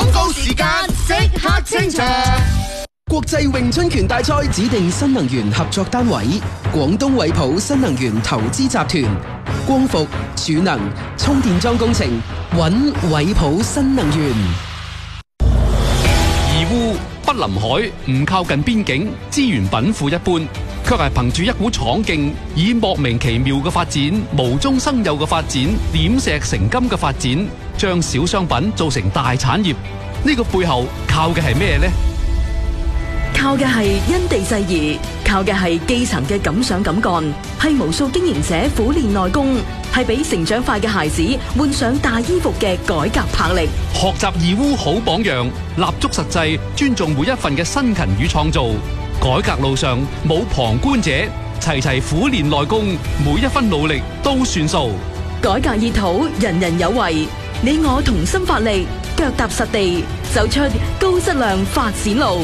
廣告時間即刻清場。 國際詠春拳大賽指定新能源合作單位：廣東惠普新能源投資集團。光伏、儲能、充電樁工程，揾惠普新能源。 義烏不臨海，唔靠近邊境，資源稟賦一般，卻係憑住一股闖勁，以莫名其妙嘅發展、無中生有嘅發展、點石成金嘅發展，將小商品做成大產業。呢個背後靠嘅係咩呢？ 靠嘅係因地制宜，靠嘅係基層嘅敢想敢幹，係無數經營者苦練內功，係俾成長快嘅孩子換上大衣服嘅改革魄力。 學習義烏好榜樣，立足實際，尊重每一份嘅辛勤與創造。改革路上冇旁觀者，齊齊苦練內功，每一分努力都算數。 改革熱土，人人有為，你我同心發力，腳踏實地，走出高質量發展路。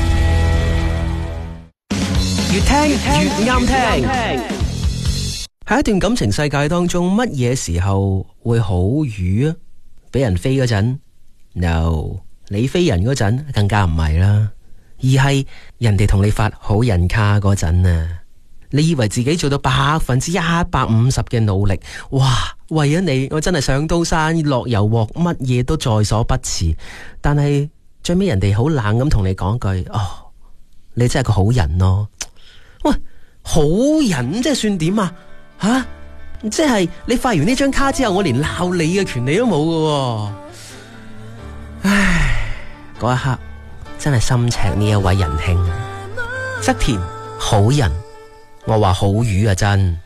越聽越啱聽。喺一段感情世界當中，乜嘢時候會好瘀啊？俾人飛嗰陣 ，no， 你飛人嗰陣更加唔係啦，而係人哋同你發好人卡嗰陣啊！你以為自己做到150%嘅努力，哇！為咗你，我真係上刀山落油鑊，乜嘢都在所不辭。但係最尾人哋好冷咁同你講句，哦，你真係個好人咯。喂，好人即係算點啊？吓，即係你發完呢張卡之後，我連鬧你嘅權利都冇㗎。唉，嗰一刻真係心赤呢一位仁兄。側田好人，我話好魚啊真。